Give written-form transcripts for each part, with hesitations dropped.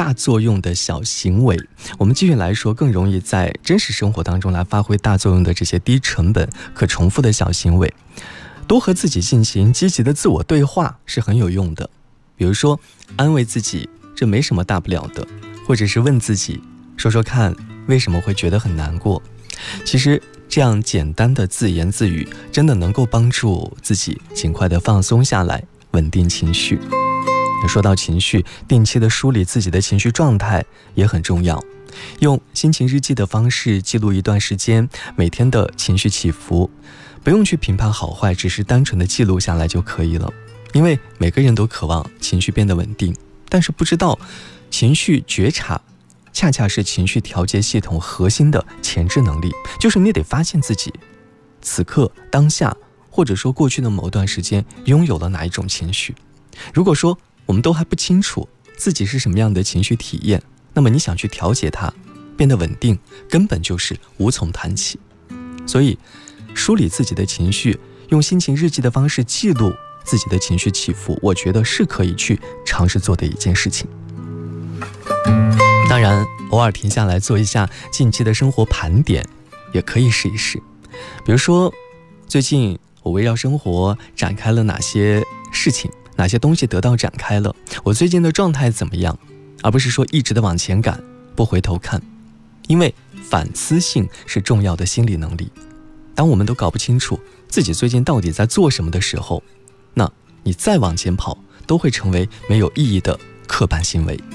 大作用的小行为。我们继续来说更容易在真实生活当中来发挥大作用的这些低成本可重复的小行为。多和自己进行积极的自我对话是很有用的，比如说安慰自己这没什么大不了的，或者是问自己说说看为什么会觉得很难过。其实这样简单的自言自语真的能够帮助自己尽快的放松下来，稳定情绪。说到情绪，定期的梳理自己的情绪状态也很重要，用心情日记的方式记录一段时间每天的情绪起伏，不用去评判好坏，只是单纯的记录下来就可以了。因为每个人都渴望情绪变得稳定，但是不知道情绪觉察恰恰是情绪调节系统核心的前置能力，就是你得发现自己此刻当下或者说过去的某段时间拥有了哪一种情绪。如果说我们都还不清楚自己是什么样的情绪体验，那么你想去调节它变得稳定，根本就是无从谈起。所以梳理自己的情绪，用心情日记的方式记录自己的情绪起伏，我觉得是可以去尝试做的一件事情。当然偶尔停下来做一下近期的生活盘点也可以试一试。比如说最近我围绕生活展开了哪些事情，哪些东西得到展开了，我最近的状态怎么样，而不是说一直的往前赶不回头看。因为反思性是重要的心理能力，当我们都搞不清楚自己最近到底在做什么的时候，那你再往前跑都会成为没有意义的刻板行为。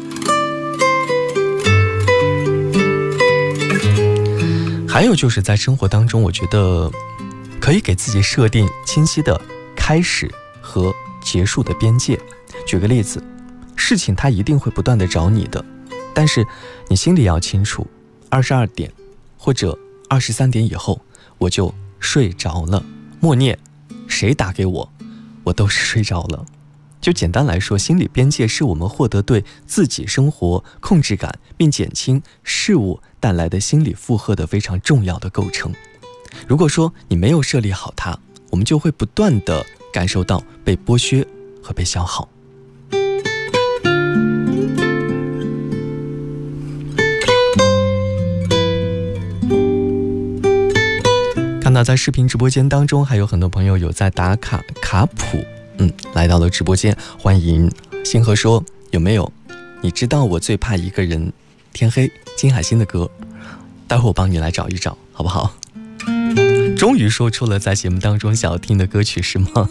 还有就是在生活当中，我觉得可以给自己设定清晰的开始和结束的边界。举个例子，事情它一定会不断的找你的，但是你心里要清楚，22点或者23点以后我就睡着了，默念谁打给我，我都是睡着了。就简单来说，心理边界是我们获得对自己生活控制感，并减轻事物带来的心理负荷的非常重要的构成。如果说你没有设立好它，我们就会不断地感受到被剥削和被消耗。看到在视频直播间当中还有很多朋友有在打卡卡普，来到了直播间，欢迎星河说有没有你知道我最怕一个人，天黑金海心的歌，待会儿我帮你来找一找好不好？终于说出了在节目当中想要听的歌曲是吗？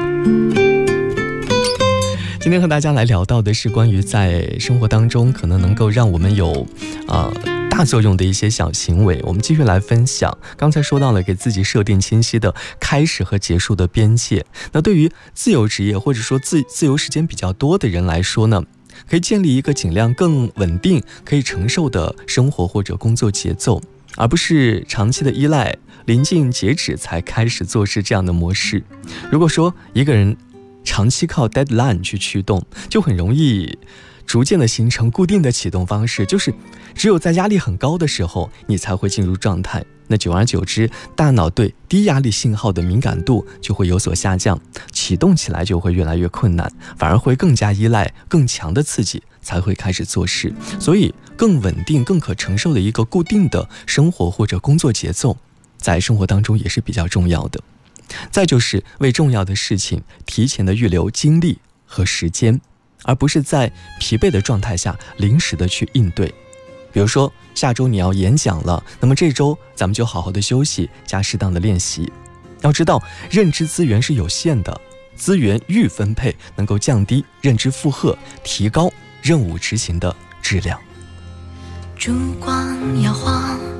今天和大家来聊到的是关于在生活当中可能能够让我们有大作用的一些小行为。我们继续来分享，刚才说到了给自己设定清晰的开始和结束的边界。那对于自由职业或者说自由时间比较多的人来说呢，可以建立一个尽量更稳定可以承受的生活或者工作节奏，而不是长期的依赖临近截止才开始做事这样的模式。如果说一个人长期靠 deadline 去驱动，就很容易逐渐的形成固定的启动方式，就是只有在压力很高的时候你才会进入状态，那久而久之大脑对低压力信号的敏感度就会有所下降，启动起来就会越来越困难，反而会更加依赖更强的刺激才会开始做事。所以更稳定更可承受的一个固定的生活或者工作节奏在生活当中也是比较重要的。再就是为重要的事情提前的预留精力和时间，而不是在疲惫的状态下临时的去应对。比如说下周你要演讲了，那么这周咱们就好好的休息加适当的练习。要知道认知资源是有限的，资源预分配能够降低认知负荷，提高任务执行的质量。 烛光摇晃